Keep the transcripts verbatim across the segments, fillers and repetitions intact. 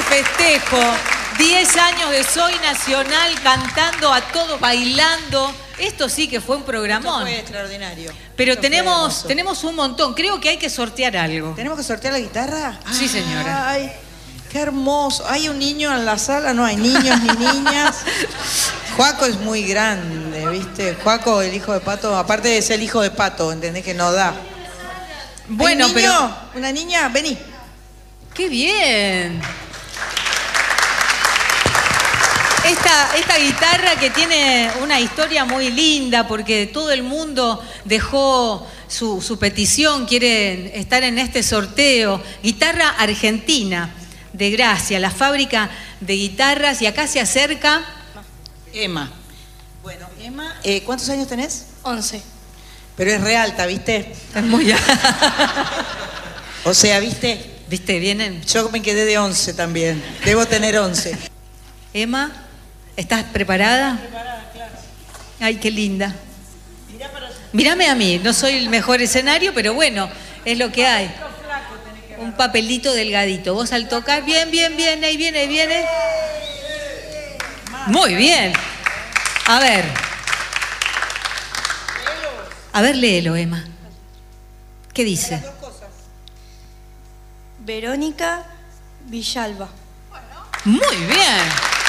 festejo. diez años de Soy Nacional, cantando a todos, bailando. Esto sí que fue un programón. Esto fue extraordinario. Pero Esto tenemos, tenemos un montón. Creo que hay que sortear algo. ¿Tenemos que sortear la guitarra? Sí, señora. Ay, qué hermoso. ¿Hay un niño en la sala? No hay niños ni niñas. Juaco es muy grande, ¿viste? Juaco, el hijo de Pato, aparte de ser el hijo de Pato, ¿entendés que no da? Bueno, ¿Hay un niño? pero... ¿Una niña? Vení. ¡Qué bien! Esta, esta guitarra que tiene una historia muy linda porque todo el mundo dejó su, su petición, quieren estar en este sorteo. Guitarra argentina de Gracia, la fábrica de guitarras, y acá se acerca... Emma. Bueno, Emma, eh, ¿cuántos años tenés? once. Pero es re alta, ¿viste? Es muy... O sea, ¿viste? ¿Viste? Vienen... Yo me quedé de once también. Debo tener once. Emma, ¿estás preparada? Preparada, claro. Ay, qué linda. Mirá para... Mírame a mí, no soy el mejor escenario, pero bueno, es lo que hay. Un papelito delgadito. Vos al tocar, bien, bien, bien, ahí viene, ahí viene. Muy bien. A ver. A ver, léelo, Emma. ¿Qué dice? Verónica Villalba. Muy bien.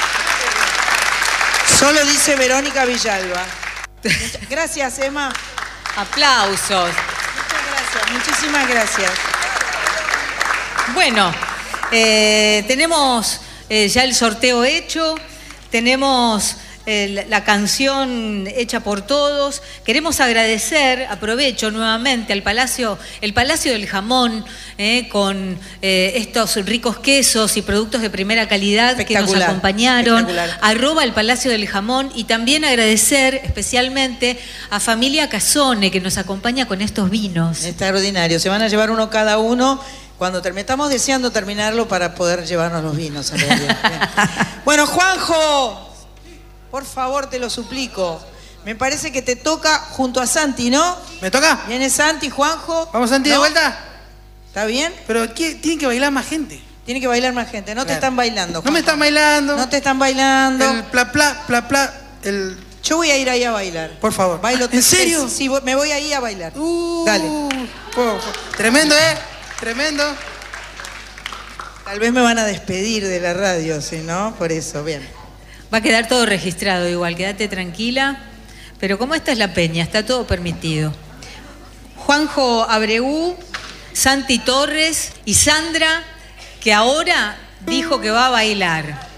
Solo dice Verónica Villalba. Gracias, Emma. Aplausos. Muchas gracias, muchísimas gracias. Bueno, eh, tenemos eh, ya el sorteo hecho, tenemos eh, la canción hecha por todos. Queremos agradecer, aprovecho nuevamente, al Palacio, el Palacio del Jamón, eh, con eh, estos ricos quesos y productos de primera calidad que nos acompañaron, arroba el Palacio del Jamón, y también agradecer especialmente a Familia Casone, que nos acompaña con estos vinos. Extraordinario, se van a llevar uno cada uno. Cuando termine, estamos deseando terminarlo para poder llevarnos los vinos. En realidad. Bueno, Juanjo, por favor, te lo suplico. Me parece que te toca junto a Santi, ¿no? ¿Me toca? Viene Santi, Juanjo. ¿Vamos, Santi, ¿no? de vuelta? ¿Está bien? Pero ¿qué? Tiene que bailar más gente. Tiene que bailar más gente. No claro. te están bailando, Juanjo. No me están bailando. No te están bailando. El pla, pla, pla, pla, el... Yo voy a ir ahí a bailar. Por favor. Bailo ¿En serio? Sí, me voy ahí a bailar. Uh, Dale. Po, po. Tremendo, ¿eh? Tremendo. Tal vez me van a despedir de la radio, si no, por eso, bien. Va a quedar todo registrado igual, quédate tranquila. Pero como esta es la peña, está todo permitido. Juanjo Abreu, Santi Torres y Sandra, que ahora dijo que va a bailar.